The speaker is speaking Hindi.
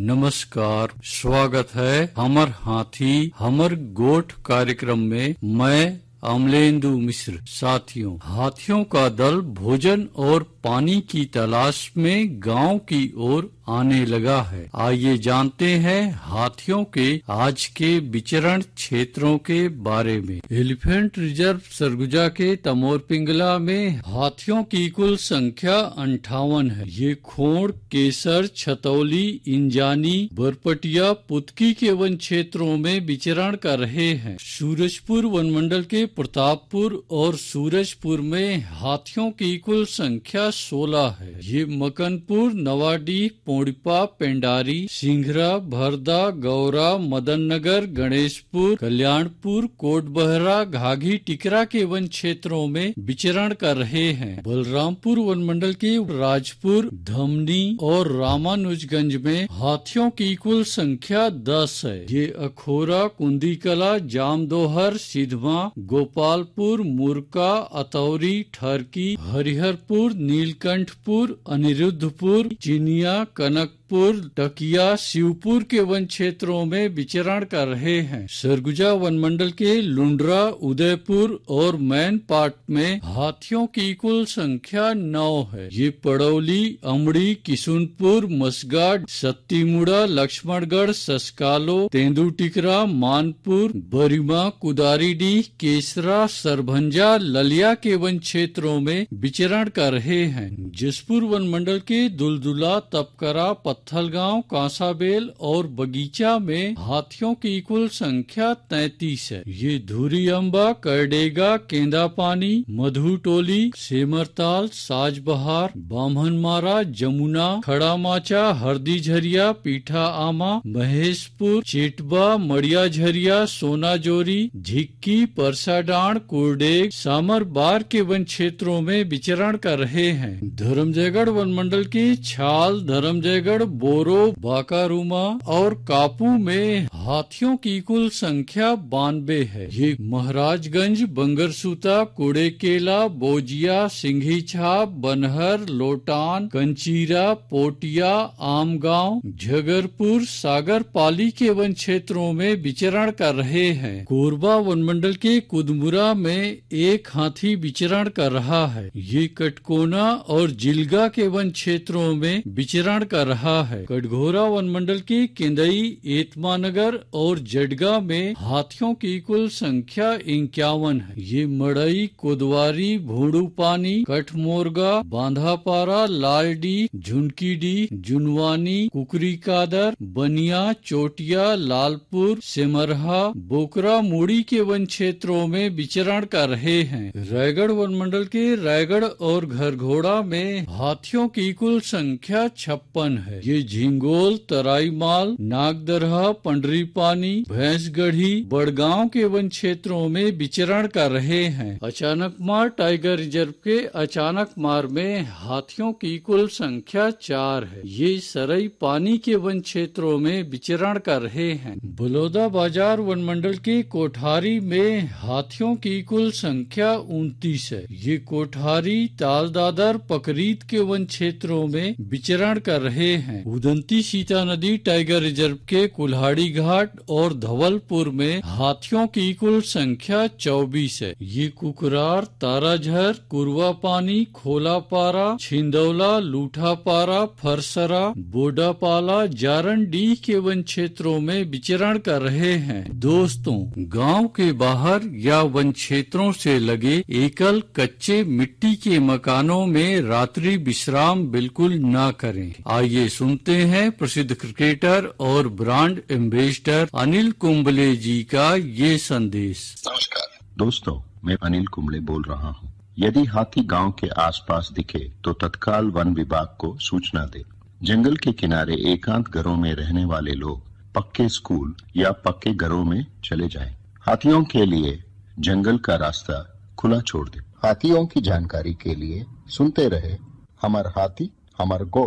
नमस्कार, स्वागत है हमर हाथी हमर गोठ कार्यक्रम में। मैं अमलेंदु मिश्र। साथियों, हाथियों का दल भोजन और पानी की तलाश में गांव की ओर आने लगा है। आइए जानते हैं हाथियों के आज के विचरण क्षेत्रों के बारे में। एलिफेंट रिजर्व सरगुजा के तमोर पिंगला में हाथियों की कुल संख्या 58 है। ये खोड़, केसर, छतौली, इंजानी, बरपटिया, पुतकी के वन क्षेत्रों में विचरण कर रहे हैं। सूरजपुर वन मंडल के प्रतापपुर और सूरजपुर में हाथियों की कुल संख्या 16 है। ये मकनपुर, नवाडीह, पोड़िपा, पेंडारी, सिंघरा, भरदा, गौरा, मदन नगर, गणेशपुर, कल्याणपुर, कोटबहरा, घाघी, टिकरा के वन क्षेत्रों में विचरण कर रहे हैं। बलरामपुर वन मंडल के राजपुर, धमनी और रामानुजगंज में हाथियों की कुल संख्या 10 है। ये अखोरा, कुंदीकला, जामदोहर, सिधमा, गोपालपुर, मुरका, अतौरी, ठरकी, हरिहरपुर, नीलकंठपुर, अनिरुद्धपुर, चिनिया, कनकपुर, टकिया, शिवपुर के वन क्षेत्रों में विचरण कर रहे हैं। सरगुजा वन मंडल के लुंड्रा, उदयपुर और मैन पाट में हाथियों की कुल संख्या 9 है। ये पड़ौली, अमड़ी, किशुनपुर, मसगाड़, सत्तीमुड़ा, लक्ष्मणगढ़, ससकालो, तेंदुटिकरा, मानपुर, बरिमा, कुदारीडीह, केसरा, सरभंजा, ललिया के वन क्षेत्रों में विचरण कर रहे हैं। जसपुर वन मंडल के दुलदुला, तपकरा, पत्थलगांव, कांसाबेल और बगीचा में हाथियों की कुल संख्या 33 है। ये धुरी अम्बा, करडेगा, केंदापानी, मधुटोली, सेमरताल, साजबहार, बामहनमारा, जमुना, खड़ामाचा, हरदी झरिया, पीठा आमा, महेशपुर, चेटबा, मड़िया झरिया, सोनाजोरी, झिक्की, परसाडाण, कुरडेग, सामरबार के वन क्षेत्रों में विचरण कर रहे हैं। धर्मजयगढ़ वन मंडल के छाल, धर्मजयगढ़, बोरो, बाकारूमा और कापू में हाथियों की कुल संख्या 92 है। ये महाराजगंज, बंगरसूता, कुड़ेकेला, बोजिया, सिंघीछाप, बनहर, लोटान, कंचीरा, पोटिया, आमगांव, झगरपुर, सागरपाली के वन क्षेत्रों में विचरण कर रहे हैं। कोरबा वन मंडल के कुदमुरा में एक हाथी विचरण कर रहा है। ये कटकोना और जिलगा के वन क्षेत्रों में विचरण कर रहा है। कटघोरा वन मंडल के केंदई, एतमानगर और जडगा में हाथियों की कुल संख्या 51 है। ये मड़ई, कोदवारी, भोड़ूपानी, कठमोरगा, बांधापारा, लालडी, झुनकीडी, जुनवानी, कुकरी कादर, बनिया, चोटिया, लालपुर, सेमरहा, बोकरा, मुड़ी के वन क्षेत्रों में विचरण कर रहे हैं। रायगढ़ वन मंडल के रायगढ़ और घरघोड़ा में हाथियों की कुल संख्या 56 है। ये झिंगोल, तराईमाल, नागदरहा, पंडरीपानी, भैंसगढ़ी, बड़गांव के वन क्षेत्रों में विचरण कर रहे हैं। अचानकमार टाइगर रिजर्व के अचानकमार में हाथियों की कुल संख्या 4 है। ये सरई पानी के वन क्षेत्रों में विचरण कर रहे हैं। बलौदा बाजार वन मंडल के कोठारी में हाथियों की कुल संख्या 29 है। ये कोठारी, तालदादर, पकरीत के वन क्षेत्रों में विचरण कर रहे हैं। उदंती सीता नदी टाइगर रिजर्व के कुल्हाड़ी घाट और धवलपुर में हाथियों की कुल संख्या 24 है। ये कुकरार, ताराझर, कुरवापानी, खोलापारा, छिंदौला, लूठापारा, फरसरा, बोडापाला, जारनडीह के वन क्षेत्रों में विचरण कर रहे हैं। दोस्तों, गांव के बाहर या वन क्षेत्रों से लगे एकल कच्चे मिट्टी के मकानों में रात्रि विश्राम बिल्कुल न करें। आइए सुनते हैं प्रसिद्ध क्रिकेटर और ब्रांड एम्बेसडर अनिल कुंबले जी का ये संदेश। नमस्कार दोस्तों, मैं अनिल कुंबले बोल रहा हूँ। यदि हाथी गांव के आसपास दिखे तो तत्काल वन विभाग को सूचना दे। जंगल के किनारे एकांत घरों में रहने वाले लोग पक्के स्कूल या पक्के घरों में चले जाएं। हाथियों के लिए जंगल का रास्ता खुला छोड़ दे। हाथियों की जानकारी के लिए सुनते रहे हमार हाथी हमार गोठ।